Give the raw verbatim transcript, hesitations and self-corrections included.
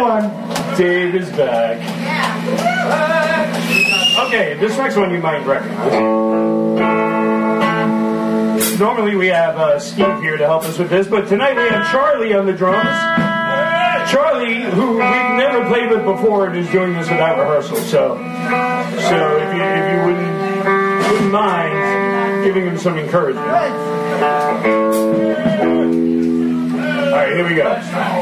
one. Dave is back. Okay, this next one you might recognize. Normally we have uh, Steve here to help us with this, but tonight we have Charlie on the drums. Charlie, who we've never played with before, and is doing this without rehearsal. So, so if you if you wouldn't wouldn't mind giving him some encouragement. All right, here we go.